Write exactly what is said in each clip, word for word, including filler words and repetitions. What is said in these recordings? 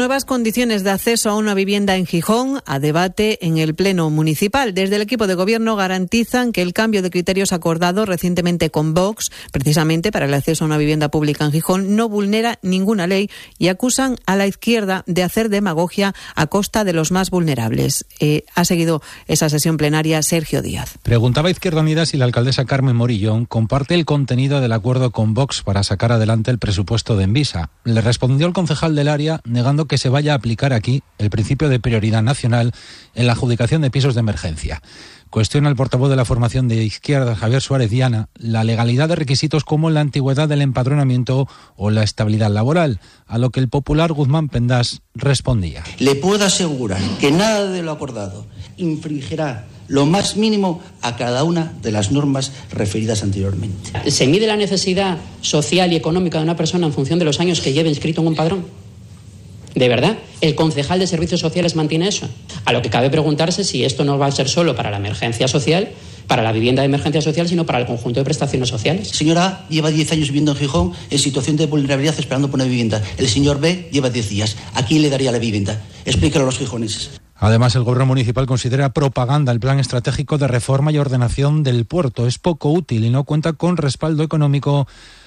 Nuevas condiciones de acceso a una vivienda en Gijón a debate en el Pleno Municipal. Desde el equipo de gobierno garantizan que el cambio de criterios acordado recientemente con Vox, precisamente para el acceso a una vivienda pública en Gijón, no vulnera ninguna ley y acusan a la izquierda de hacer demagogia a costa de los más vulnerables. Eh, ha seguido esa sesión plenaria Sergio Díaz. Preguntaba a Izquierda Unida si la alcaldesa Carmen Morillón comparte el contenido del acuerdo con Vox para sacar adelante el presupuesto de Envisa. Le respondió el concejal del área negando que se vaya a aplicar aquí el principio de prioridad nacional en la adjudicación de pisos de emergencia. Cuestiona el portavoz de la formación de izquierda, Javier Suárez Diana, la legalidad de requisitos como la antigüedad del empadronamiento o la estabilidad laboral, a lo que el popular Guzmán Pendás respondía. Le puedo asegurar que nada de lo acordado infringirá lo más mínimo a cada una de las normas referidas anteriormente. ¿Se mide la necesidad social y económica de una persona en función de los años que lleve inscrito en un padrón? ¿De verdad? ¿El concejal de Servicios Sociales mantiene eso? A lo que cabe preguntarse si esto no va a ser solo para la emergencia social, para la vivienda de emergencia social, sino para el conjunto de prestaciones sociales. El señor A lleva diez años viviendo en Gijón en situación de vulnerabilidad esperando por una vivienda. El señor B lleva diez días. ¿A quién le daría la vivienda? Explícalo a los gijoneses. Además, el gobierno municipal considera propaganda el plan estratégico de reforma y ordenación del puerto. Es poco útil y no cuenta con respaldo económico,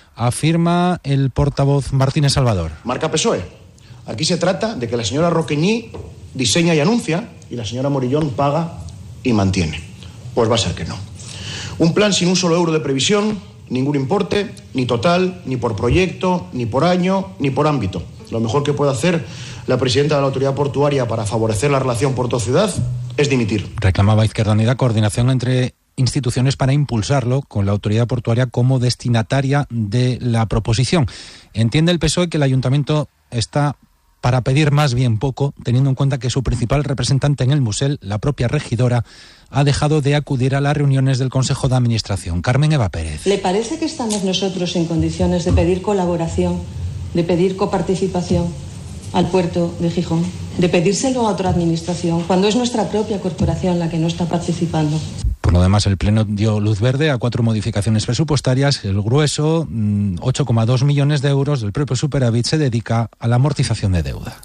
afirma el portavoz Martínez Salvador. Marca P S O E. Aquí se trata de que la señora Roqueñí diseña y anuncia y la señora Morillón paga y mantiene. Pues va a ser que no. Un plan sin un solo euro de previsión, ningún importe, ni total, ni por proyecto, ni por año, ni por ámbito. Lo mejor que puede hacer la presidenta de la autoridad portuaria para favorecer la relación puerto-ciudad es dimitir. Reclamaba Izquierda Unida coordinación entre instituciones para impulsarlo, con la autoridad portuaria como destinataria de la proposición. Entiende el P S O E que el ayuntamiento está para pedir más bien poco, teniendo en cuenta que su principal representante en el Musel, la propia regidora, ha dejado de acudir a las reuniones del Consejo de Administración. Carmen Eva Pérez. ¿Le parece que estamos nosotros en condiciones de pedir colaboración, de pedir coparticipación al puerto de Gijón, de pedírselo a otra administración, cuando es nuestra propia corporación la que no está participando? Por lo demás, el Pleno dio luz verde a cuatro modificaciones presupuestarias. El grueso, ocho coma dos millones de euros del propio superávit, se dedica a la amortización de deuda.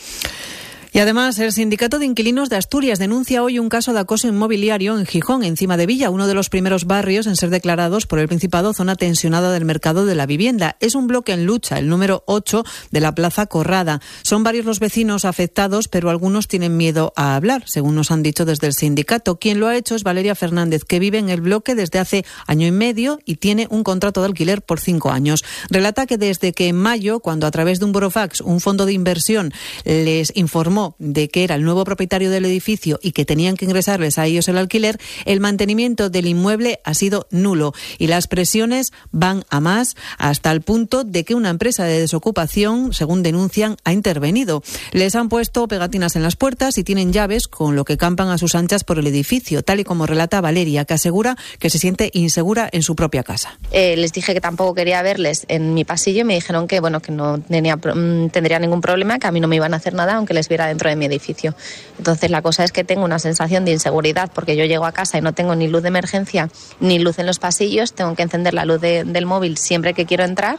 Y además, el Sindicato de Inquilinos de Asturias denuncia hoy un caso de acoso inmobiliario en Gijón, encima de Villa, uno de los primeros barrios en ser declarados por el Principado zona tensionada del mercado de la vivienda. Es un bloque en lucha, el número ocho de la Plaza Corrada. Son varios los vecinos afectados, pero algunos tienen miedo a hablar, según nos han dicho desde el sindicato. Quien lo ha hecho es Valeria Fernández, que vive en el bloque desde hace año y medio y tiene un contrato de alquiler por cinco años. Relata que desde que en mayo, cuando a través de un burofax, un fondo de inversión, les informó de que era el nuevo propietario del edificio y que tenían que ingresarles a ellos el alquiler, el mantenimiento del inmueble ha sido nulo y las presiones van a más, hasta el punto de que una empresa de desocupación, según denuncian, ha intervenido. Les han puesto pegatinas en las puertas y tienen llaves, con lo que campan a sus anchas por el edificio, tal y como relata Valeria, que asegura que se siente insegura en su propia casa. Eh, les dije que tampoco quería verles en mi pasillo y me dijeron que bueno que no tenía, tendría ningún problema, que a mí no me iban a hacer nada aunque les viera dentro de mi edificio. Entonces la cosa es que tengo una sensación de inseguridad porque yo llego a casa y no tengo ni luz de emergencia ni luz en los pasillos, tengo que encender la luz de, del móvil siempre que quiero entrar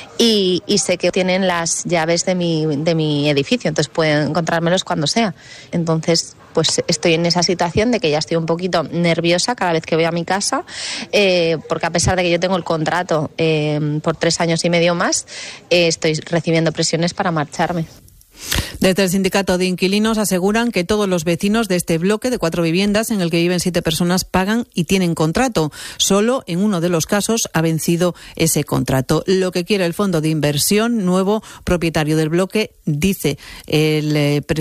y, y sé que tienen las llaves de mi, de mi edificio, entonces pueden encontrármelos cuando sea. Entonces pues estoy en esa situación de que ya estoy un poquito nerviosa cada vez que voy a mi casa, eh, porque a pesar de que yo tengo el contrato eh, por tres años y medio más, eh, estoy recibiendo presiones para marcharme. Desde el Sindicato de Inquilinos aseguran que todos los vecinos de este bloque de cuatro viviendas en el que viven siete personas pagan y tienen contrato. Solo en uno de los casos ha vencido ese contrato. Lo que quiere el fondo de inversión, nuevo propietario del bloque, dice el,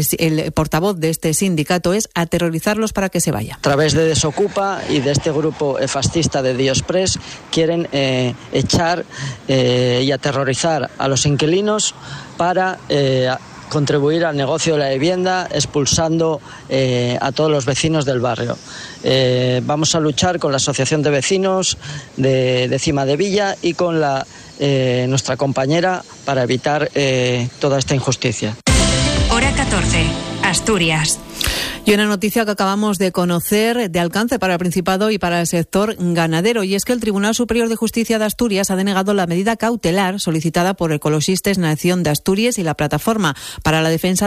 el portavoz de este sindicato, es aterrorizarlos para que se vaya. A través de Desocupa y de este grupo fascista de Diospres quieren eh, echar eh, y aterrorizar a los inquilinos para eh, contribuir al negocio de la vivienda, expulsando eh, a todos los vecinos del barrio. Eh, vamos a luchar con la Asociación de Vecinos de, de Cima de Villa y con la, eh, nuestra compañera para evitar eh, toda esta injusticia. Hora catorce, Asturias. Y una noticia que acabamos de conocer de alcance para el Principado y para el sector ganadero, y es que el Tribunal Superior de Justicia de Asturias ha denegado la medida cautelar solicitada por Ecologistes Nación de Asturias y la Plataforma para la Defensa